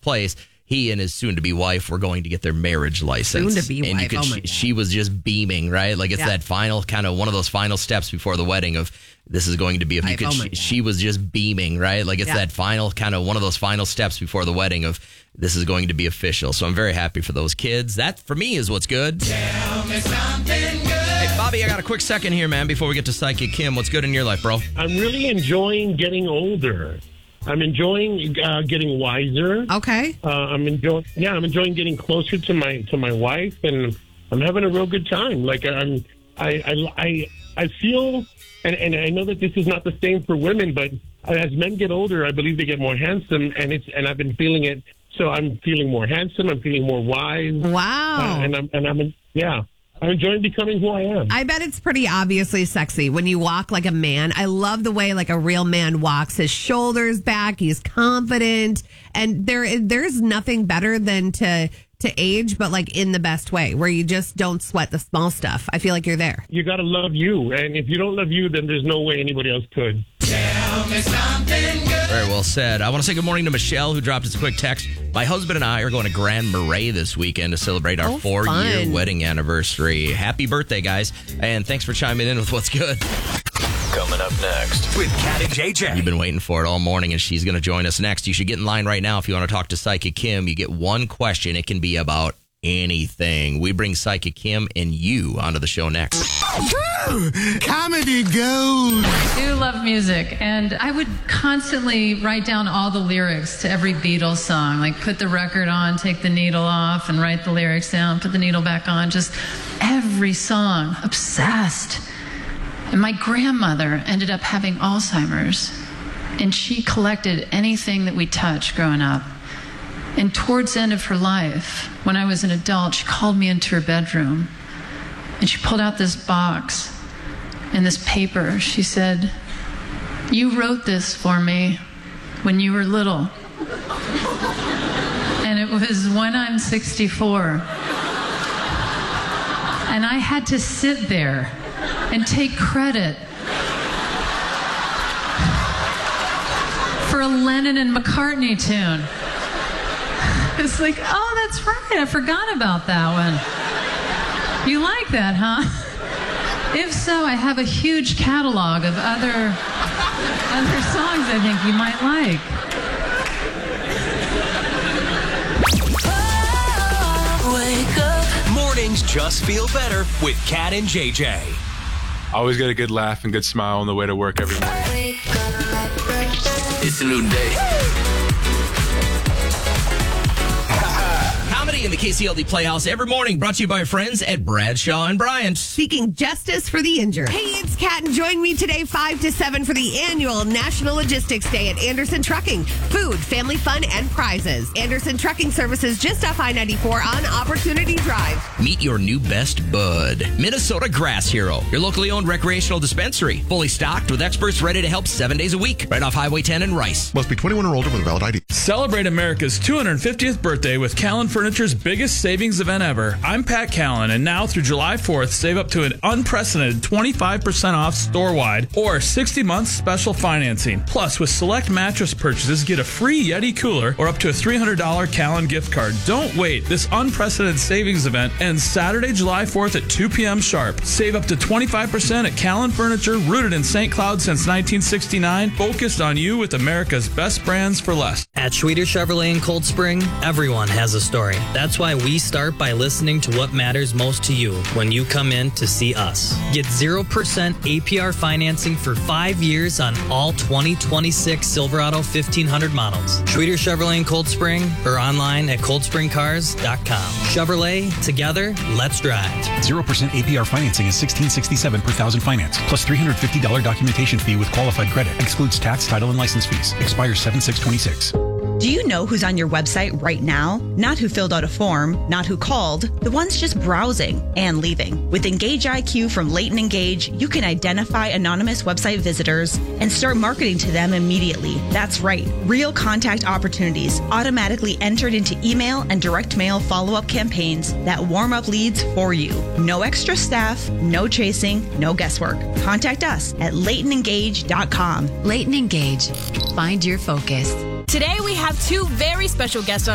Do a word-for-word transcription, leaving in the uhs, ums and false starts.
place, he and his soon-to-be wife were going to get their marriage license. Soon-to-be and wife, you could, oh my she, God. she was just beaming, right? Like it's Yeah. that final kind of one of those final steps before the wedding of this is going to be. If you Wife, could, oh my she, God. she was just beaming, right? Like it's Yeah. that final kind of one of those final steps before the wedding of this is going to be official. So I'm very happy for those kids. That for me is what's good. Tell me something good. Hey, Bobby, I got a quick second here, man, before we get to Psychic Kim. What's good in your life, bro? I'm really enjoying getting older. I'm enjoying uh, getting wiser. Okay. Uh, I'm enjoying, yeah, I'm enjoying getting closer to my to my wife, and I'm having a real good time. Like I'm, I, I, I, I feel, and, and I know that this is not the same for women, but as men get older, I believe they get more handsome, and it's, and I've been feeling it. So I'm feeling more handsome. I'm feeling more wise. Wow. Uh, and I'm, and I'm, yeah. I'm enjoying becoming who I am. I bet it's pretty obviously sexy when you walk like a man. I love the way like a real man walks, his shoulders back, he's confident, and there there's nothing better than to to age, but like in the best way, where you just don't sweat the small stuff. I feel like you're there. You got to love you, and if you don't love you, then there's no way anybody else could. Tell me something good. Very well said. I want to say good morning to Michelle, who dropped us a quick text. My husband and I are going to Grand Marais this weekend to celebrate our Oh, four-year fun. wedding anniversary. Happy birthday, guys. And thanks for chiming in with what's good. Coming up next with Kat and J J. You've been waiting for it all morning, and she's going to join us next. You should get in line right now if you want to talk to Psychic Kim. You get one question. It can be about anything. We bring Psychic Kim and you onto the show next. Comedy gold. I do love music, and I would constantly write down all the lyrics to every Beatles song, like put the record on, take the needle off, and write the lyrics down, put the needle back on, just every song. Obsessed. And my grandmother ended up having Alzheimer's, and she collected anything that we touched growing up. And towards the end of her life, when I was an adult, she called me into her bedroom, and she pulled out this box and this paper. She said, "You wrote this for me when you were little." And it was When I'm sixty-four. And I had to sit there and take credit for a Lennon and McCartney tune. It's like, oh, that's right. I forgot about that one. You like that, huh? If so, I have a huge catalog of other other songs I think you might like. Wake up. Mornings just feel better with Kat and J J. Always get a good laugh and good smile on the way to work every morning. It's a new day. Comedy in the K C L D Playhouse every morning, brought to you by our friends at Bradshaw and Bryant. Seeking justice for the injured. Hey, it's Kat, and join me today five to seven for the annual National Logistics Day at Anderson Trucking. Food, family fun, and prizes. Anderson Trucking Services just off I ninety-four on Opportunity Drive. Meet your new best bud, Minnesota Grass Hero, your locally owned recreational dispensary. Fully stocked with experts ready to help seven days a week. Right off Highway ten in Rice. Must be twenty-one or older with a valid I D. Celebrate America's two hundred fiftieth birthday with Callan Furniture's biggest savings event ever. I'm Pat Callan, and now through July fourth, save up to an unprecedented twenty-five percent off store-wide or sixty months special financing. Plus, with select mattress purchases, get a free Yeti cooler or up to a three hundred dollars Callan gift card. Don't wait. This unprecedented savings event ends Saturday, July fourth at two p.m. sharp. Save up to twenty-five percent at Callan Furniture, rooted in Saint Cloud since nineteen sixty-nine, focused on you with America's best brands for less. At Schweeder Chevrolet in Cold Spring, everyone has a story. That's why we start by listening to what matters most to you when you come in to see us. Get zero percent A P R financing for five years on all twenty twenty-six Silverado fifteen hundred models. Schweeder Chevrolet in Cold Spring or online at cold spring cars dot com. Chevrolet, together, let's drive. zero percent A P R financing is sixteen sixty-seven per thousand finance, plus three hundred fifty dollars documentation fee with qualified credit. Excludes tax, title, and license fees. Expires seven six twenty-six. Do you know who's on your website right now? Not who filled out a form, not who called, the ones just browsing and leaving. With Engage I Q from Leighton Engage, you can identify anonymous website visitors and start marketing to them immediately. That's right. Real contact opportunities automatically entered into email and direct mail follow-up campaigns that warm up leads for you. No extra staff, no chasing, no guesswork. Contact us at leighton engage dot com. Leighton Engage. Find your focus. Today we have two very special guests on